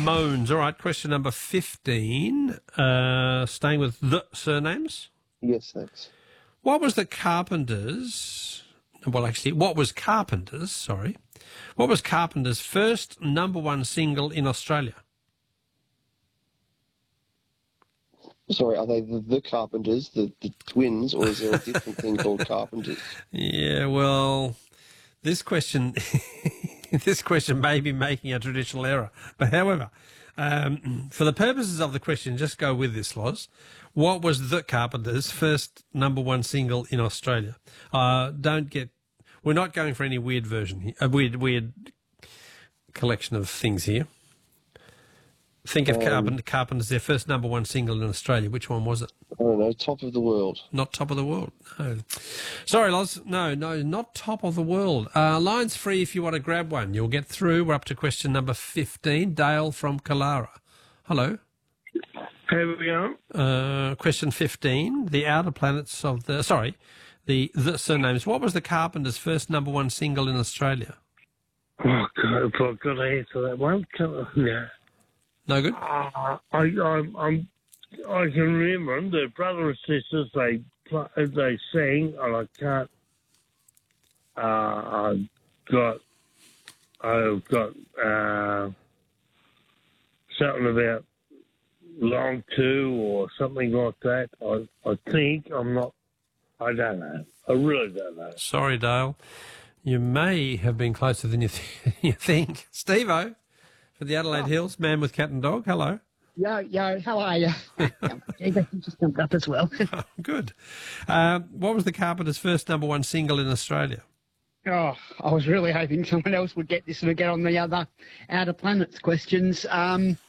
moans. All right, question number 15. Staying with the surnames. Yes, thanks. What was Carpenter's first number one single in Australia? Sorry, are they the Carpenters, the twins, or is there a different thing called Carpenters? Yeah, well, this question may be making a traditional error. But however, for the purposes of the question, just go with this, Loz. What was the Carpenters' first number one single in Australia? We're not going for any weird version here, a weird collection of things here. Think of Carpenters, their first number one single in Australia. Which one was it? I don't know, Top of the World. Not Top of the World, no. Sorry, Loz. No, not Top of the World. Line's free if you want to grab one. You'll get through. We're up to question number 15. Dale from Kalara. Hello. Here we are. Question 15. The outer planets of the surnames. What was the Carpenters' first number one single in Australia? Oh, God, if I've got to answer that one. Yeah. No good? I can remember them. They're brother and sisters. They sing, and I can't. I've got something about Long Two or something like that. I think I'm not. I don't know. I really don't know. Sorry, Dale. You may have been closer than you think. Steve-O for the Adelaide Hills, man with cat and dog. Hello. Yo, how are you? Just jumped up as well. Oh, good. What was the Carpenters' first number one single in Australia? Oh, I was really hoping someone else would get this and get on the other Outer Planets questions.